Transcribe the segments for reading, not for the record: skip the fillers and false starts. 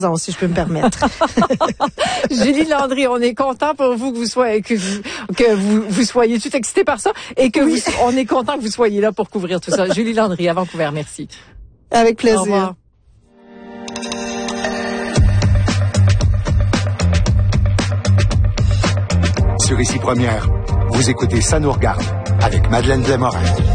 si je peux me permettre. Julie Landry, on est content pour vous que vous soyez tout excité par ça et que on est content que vous soyez là pour couvrir tout ça. Julie Landry à Vancouver, merci. Avec plaisir. Au revoir. Sur Ici Première, vous écoutez Ça nous regarde avec Madeleine Blais-Morin.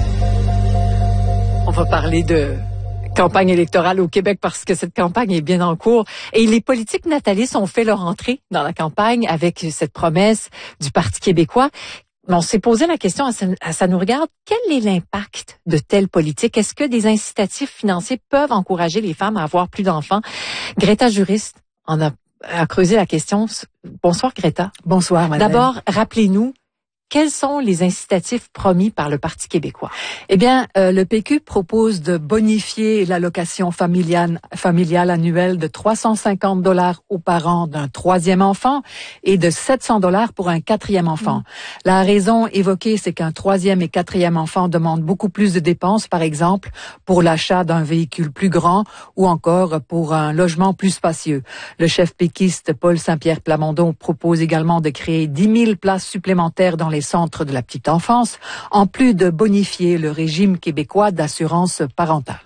On va parler de campagne électorale au Québec parce que cette campagne est bien en cours. Et les politiques natalistes ont fait leur entrée dans la campagne avec cette promesse du Parti québécois. On s'est posé la question à Ça nous regarde, quel est l'impact de telles politiques? Est-ce que des incitatifs financiers peuvent encourager les femmes à avoir plus d'enfants? Greta Juriste en a creusé la question. Bonsoir Greta. Bonsoir madame. D'abord, rappelez-nous, quels sont les incitatifs promis par le Parti québécois? Eh bien, le PQ propose de bonifier l'allocation familiale annuelle de $350 aux parents d'un troisième enfant et de $700 pour un quatrième enfant. La raison évoquée, c'est qu'un troisième et quatrième enfant demandent beaucoup plus de dépenses, par exemple, pour l'achat d'un véhicule plus grand ou encore pour un logement plus spacieux. Le chef péquiste Paul Saint-Pierre Plamondon propose également de créer 10 000 places supplémentaires dans les centres de la petite enfance, en plus de bonifier le régime québécois d'assurance parentale.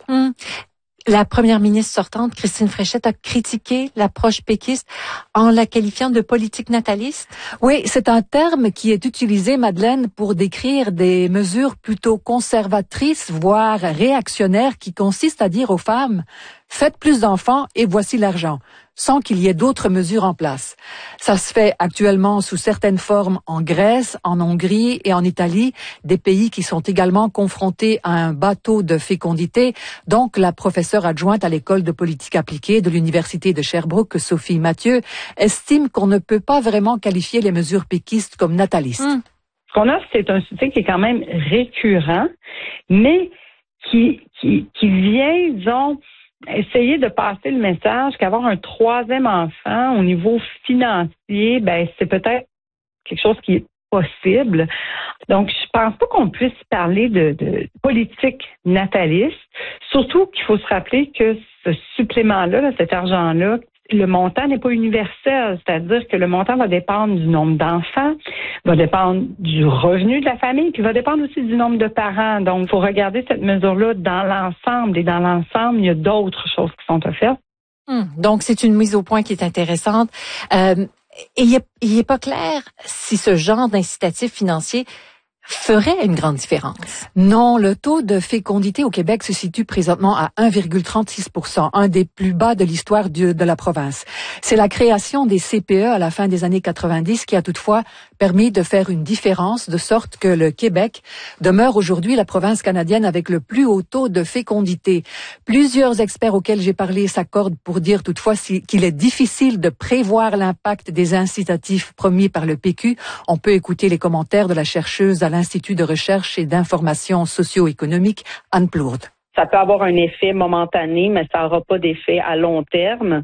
La première ministre sortante, Christine Fréchette, a critiqué l'approche péquiste en la qualifiant de politique nataliste. Oui, c'est un terme qui est utilisé, Madeleine, pour décrire des mesures plutôt conservatrices, voire réactionnaires, qui consistent à dire aux femmes « faites plus d'enfants et voici l'argent », sans qu'il y ait d'autres mesures en place. Ça se fait actuellement sous certaines formes en Grèce, en Hongrie et en Italie, des pays qui sont également confrontés à un bas taux de fécondité. Donc, la professeure adjointe à l'école de politique appliquée de l'Université de Sherbrooke, Sophie Mathieu, estime qu'on ne peut pas vraiment qualifier les mesures péquistes comme natalistes. Ce qu'on a, c'est un soutien qui est quand même récurrent, mais qui vient, disons, essayer de passer le message qu'avoir un troisième enfant au niveau financier, c'est peut-être quelque chose qui est possible. Donc, je pense pas qu'on puisse parler de politique nataliste, surtout qu'il faut se rappeler que ce supplément-là, cet argent-là, le montant n'est pas universel, c'est-à-dire que le montant va dépendre du nombre d'enfants, va dépendre du revenu de la famille, puis va dépendre aussi du nombre de parents. Donc, il faut regarder cette mesure-là dans l'ensemble. Et dans l'ensemble, il y a d'autres choses qui sont offertes. Donc, c'est une mise au point qui est intéressante. Et il est pas clair si ce genre d'incitatif financier ferait une grande différence. Non, le taux de fécondité au Québec se situe présentement à 1,36%, un des plus bas de l'histoire de la province. C'est la création des CPE à la fin des années 90 qui a toutefois permis de faire une différence, de sorte que le Québec demeure aujourd'hui la province canadienne avec le plus haut taux de fécondité. Plusieurs experts auxquels j'ai parlé s'accordent pour dire toutefois qu'il est difficile de prévoir l'impact des incitatifs promis par le PQ. On peut écouter les commentaires de la chercheuse à l'Institut de recherche et d'information socio-économique, Anne Plourde. Ça peut avoir un effet momentané, mais ça n'aura pas d'effet à long terme.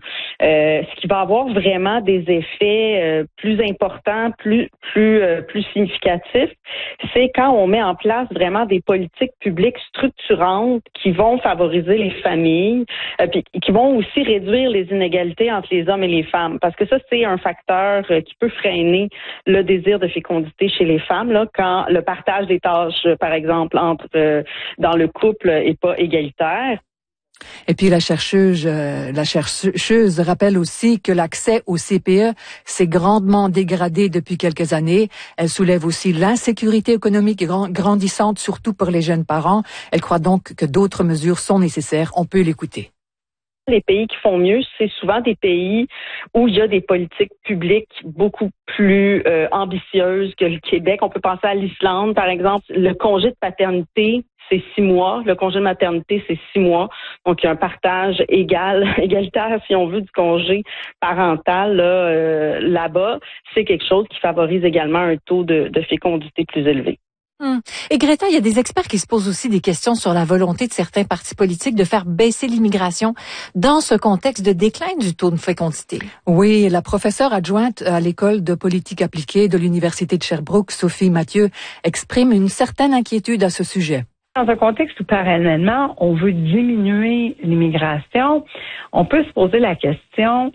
Ce qui va avoir vraiment des effets plus importants, plus significatifs, c'est quand on met en place vraiment des politiques publiques structurantes qui vont favoriser les familles, puis qui vont aussi réduire les inégalités entre les hommes et les femmes. Parce que ça, c'est un facteur qui peut freiner le désir de fécondité chez les femmes, là, quand le partage des tâches, par exemple, dans le couple est pas égalitaire. Et puis la chercheuse rappelle aussi que l'accès au CPE s'est grandement dégradé depuis quelques années. Elle soulève aussi l'insécurité économique grandissante, surtout pour les jeunes parents. Elle croit donc que d'autres mesures sont nécessaires. On peut l'écouter. Les pays qui font mieux, c'est souvent des pays où il y a des politiques publiques beaucoup plus ambitieuses que le Québec. On peut penser à l'Islande, par exemple. Le congé de paternité, c'est 6 mois. Le congé de maternité, c'est 6 mois. Donc, il y a un partage égalitaire, si on veut, du congé parental là-bas. C'est quelque chose qui favorise également un taux de fécondité plus élevé. Et Greta, il y a des experts qui se posent aussi des questions sur la volonté de certains partis politiques de faire baisser l'immigration dans ce contexte de déclin du taux de fécondité. Oui, la professeure adjointe à l'école de politique appliquée de l'Université de Sherbrooke, Sophie Mathieu, exprime une certaine inquiétude à ce sujet. Dans un contexte où, parallèlement, on veut diminuer l'immigration, on peut se poser la question,